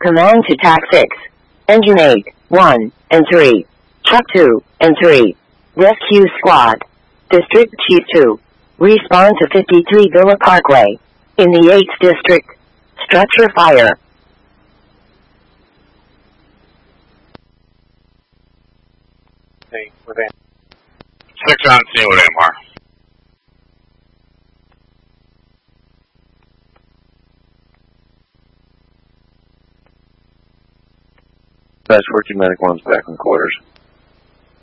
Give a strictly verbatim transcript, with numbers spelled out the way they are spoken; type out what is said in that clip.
Command to T A C six. Engine eight, one, and three. Truck two, and three. Rescue Squad. District Chief two. Respawn to fifty-three Villa Parkway. In the eighth District. Structure fire. Hey, with A. Six on scene with A M R. Best working medic one's back in quarters.